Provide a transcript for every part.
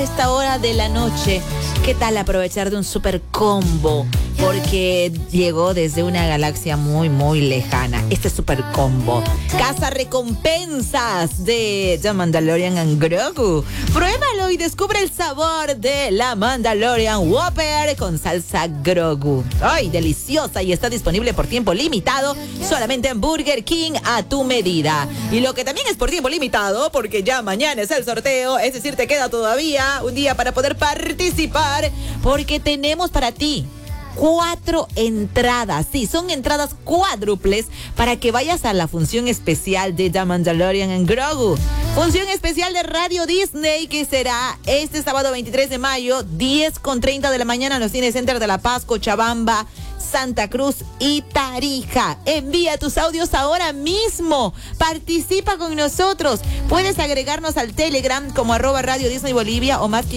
Esta hora de la noche, ¿qué tal aprovechar de un super combo? Porque llegó desde una galaxia muy, muy lejana. Este super combo. Casa recompensas de The Mandalorian and Grogu. Pruébalo y descubre el sabor de la Mandalorian Whopper con salsa Grogu. ¡Ay, deliciosa! Y está disponible por tiempo limitado solamente en Burger King a tu medida. Y lo que también es por tiempo limitado, porque ya mañana es el sorteo, es decir, te queda todavía un día para poder participar, porque tenemos para ti 4 entradas, sí, son entradas cuádruples para que vayas a la función especial de The Mandalorian and Grogu. Función especial de Radio Disney que será este sábado 23 de mayo, 10:30 de la mañana en los Cine Center de La Paz, Cochabamba, Santa Cruz y Tarija. Envía tus audios ahora mismo. Participa con nosotros. Puedes agregarnos al Telegram como @Radio Disney Bolivia o más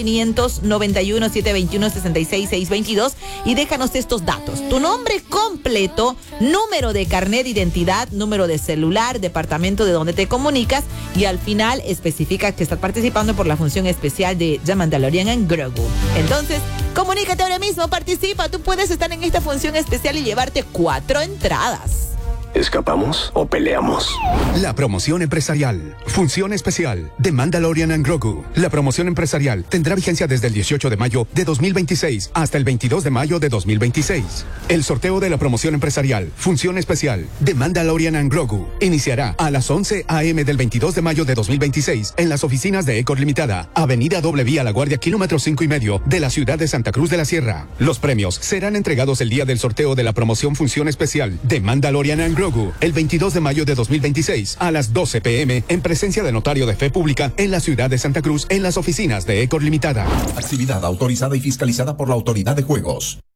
591 721 66 622 y déjanos estos datos. Tu nombre completo, número de carnet de identidad, número de celular, departamento de donde te comunicas y al final especifica que estás participando por la función especial de The Mandalorian and Grogu. Entonces, comunícate ahora mismo, participa. Tú puedes estar en esta función especial y llevarte 4 entradas. ¿Escapamos o peleamos? La promoción empresarial. Función especial de Mandalorian and Grogu. La promoción empresarial tendrá vigencia desde el 18 de mayo de 2026 hasta el 22 de mayo de 2026. El sorteo de la promoción empresarial, función especial de Mandalorian and Grogu, iniciará a las 11 a.m. del 22 de mayo de 2026 en las oficinas de Ecor Limitada, Avenida Doble Vía La Guardia, kilómetro 5,5 de la ciudad de Santa Cruz de la Sierra. Los premios serán entregados el día del sorteo de la promoción función especial de Mandalorian and Grogu el 22 de mayo de 2026 a las 12 p.m. en presencia de notario de fe pública en la ciudad de Santa Cruz en las oficinas de Ecor Limitada. Actividad autorizada y fiscalizada por la Autoridad de Juegos.